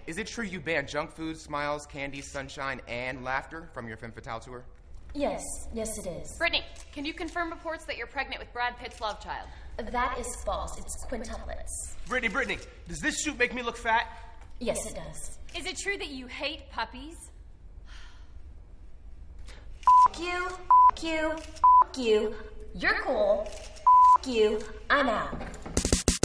is it true you banned junk food, smiles, candy, sunshine, and laughter from your Femme Fatale tour? Yes it is. Brittany, can you confirm reports that you're pregnant with Brad Pitt's love child? That is false. It's quintuplets. Brittany, does this suit make me look fat? Yes, it does. Is it true that you hate puppies? F you. You're cool. F you. I'm out.